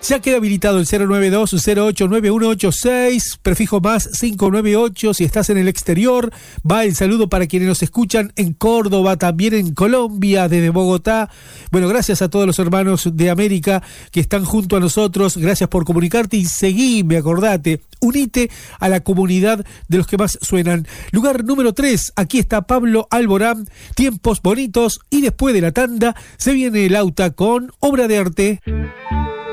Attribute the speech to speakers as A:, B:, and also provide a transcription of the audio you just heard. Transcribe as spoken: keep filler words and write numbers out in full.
A: Ya queda habilitado el cero nueve dos cero ocho nueve uno ocho seis, prefijo más cinco nueve ocho. Si estás en el exterior, va el saludo para quienes nos escuchan en Córdoba, también en Colombia, desde Bogotá. Bueno, gracias a todos los hermanos de América que están junto a nosotros. Gracias por comunicarte y seguime, acordate, unite a la comunidad de los que más suenan. Lugar número tres, aquí está Pablo Alborán, Tiempos Bonitos, y después de la tanda se viene el Auta con Obra de Arte.